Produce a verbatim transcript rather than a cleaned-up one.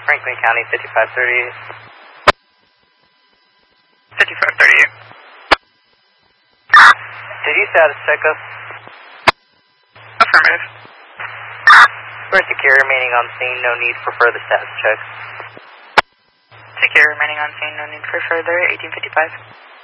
Franklin County, fifty-five thirty-eight. fifty-five thirty-eight. Did you status check us? Affirmative. We're secure, remaining on scene, no need for further status checks. Secure, remaining on scene, no need for further, eighteen fifty-five.